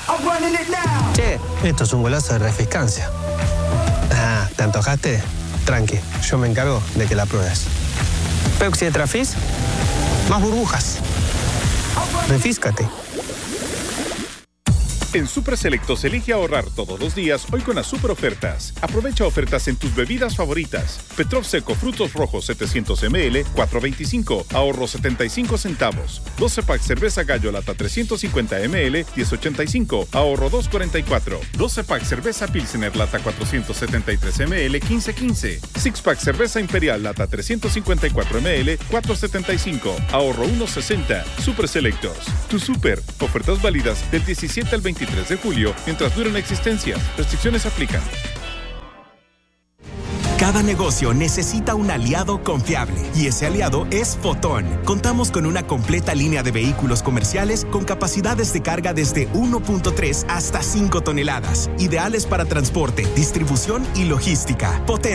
Che, esto es un golazo de refrescancia. Ah, ¿te antojaste? Tranqui, yo me encargo de que la pruebes. Pepsi de Trafis, más burbujas. Refíscate. En Super Selectos elige ahorrar todos los días hoy con las super ofertas. Aprovecha ofertas en tus bebidas favoritas. Petrov Seco Frutos Rojos 700 ml, 4.25, ahorro 75 centavos. 12 pack cerveza Gallo Lata 350 ml, 10.85, ahorro 2.44. 12 pack cerveza Pilsener Lata 473 ml, 15.15. 6 pack cerveza Imperial Lata 354 ml, 4.75, ahorro 1.60. Super Selectos. Tu super. Ofertas válidas del 17 al 23 de julio, mientras duren existencias. Restricciones aplican. Cada negocio necesita un aliado confiable y ese aliado es Fotón. Contamos con una completa línea de vehículos comerciales con capacidades de carga desde 1.3 hasta 5 toneladas, ideales para transporte, distribución y logística. Potencia.